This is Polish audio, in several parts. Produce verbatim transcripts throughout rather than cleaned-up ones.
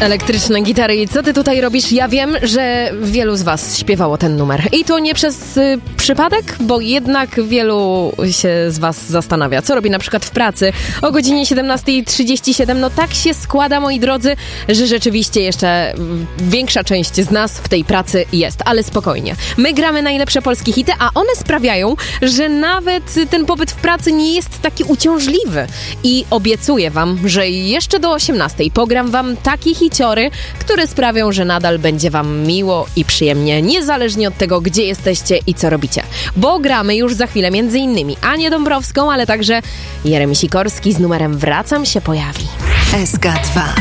Elektryczne gitary. I co ty tutaj robisz? Ja wiem, że wielu z was śpiewało ten numer. I to nie przez y, przypadek, bo jednak wielu się z was zastanawia, co robi na przykład w pracy o godzinie siedemnasta trzydzieści siedem. No tak się składa, moi drodzy, że rzeczywiście jeszcze większa część z nas w tej pracy jest. Ale spokojnie. My gramy najlepsze polskie hity, a one sprawiają, że nawet ten pobyt w pracy nie jest taki uciążliwy. I obiecuję wam, że jeszcze do osiemnastej pogram wam takie hiciory, które sprawią, że nadal będzie wam miło i przyjemnie, niezależnie od tego, gdzie jesteście i co robicie. Bo gramy już za chwilę między innymi Anię Dąbrowską, ale także Jeremi Sikorski z numerem Wracam się pojawi. S K dwa.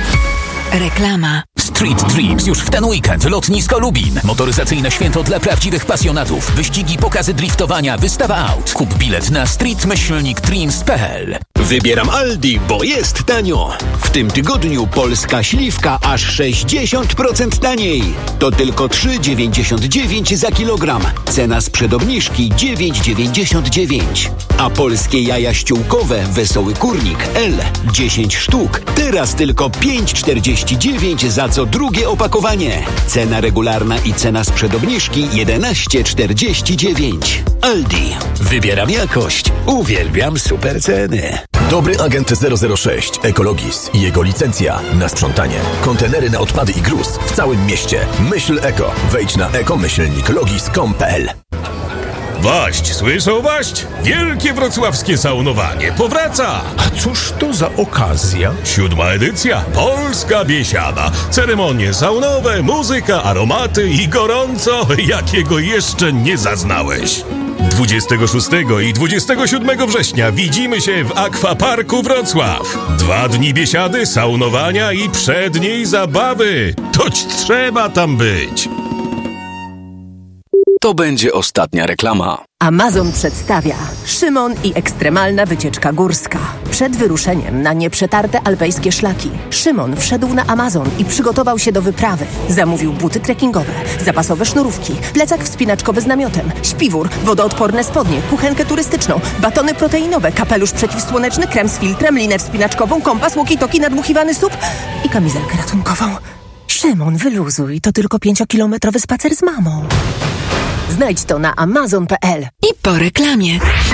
Reklama. Street Trips już w ten weekend. Lotnisko Lubin. Motoryzacyjne święto dla prawdziwych pasjonatów. Wyścigi, pokazy driftowania, wystawa aut. Kup bilet na street myślnik trims kropka p l. Wybieram Aldi, bo jest tanio. W tym tygodniu polska śliwka aż sześćdziesiąt procent taniej. To tylko trzy dziewięćdziesiąt dziewięć za kilogram. Cena sprzed obniżki dziewięć dziewięćdziesiąt dziewięć. A polskie jaja ściółkowe Wesoły Kurnik L dziesięć sztuk. Teraz tylko pięć czterdzieści dziewięć za co drugie opakowanie. Cena regularna i cena sprzed obniżki jedenaście czterdzieści dziewięć. Aldi. Wybieram jakość. Uwielbiam super ceny. Dobry agent zero zero sześć Ekologis i jego licencja na sprzątanie. Kontenery na odpady i gruz w całym mieście. Myśl eko. Wejdź na ekomyślnik logis kropka com kropka p l. Waść, słyszą waść? Wielkie wrocławskie saunowanie powraca! A cóż to za okazja? Siódma edycja, Polska Biesiada. Ceremonie saunowe, muzyka, aromaty i gorąco, jakiego jeszcze nie zaznałeś. dwudziestego szóstego i dwudziestego siódmego września widzimy się w Akwaparku Wrocław. Dwa dni biesiady, saunowania i przedniej zabawy. Toć trzeba tam być. To będzie ostatnia reklama. Amazon przedstawia Szymon i ekstremalna wycieczka górska. Przed wyruszeniem na nieprzetarte alpejskie szlaki Szymon wszedł na Amazon i przygotował się do wyprawy. Zamówił buty trekkingowe, zapasowe sznurówki, plecak wspinaczkowy z namiotem, śpiwór, wodoodporne spodnie, kuchenkę turystyczną, batony proteinowe, kapelusz przeciwsłoneczny, krem z filtrem, linę wspinaczkową, kompas, walkie-talkie, nadmuchiwany sup i kamizelkę ratunkową. Szymon, wyluzuj, to tylko pięciokilometrowy spacer z mamą. Znajdź to na amazon kropka p l. I po reklamie.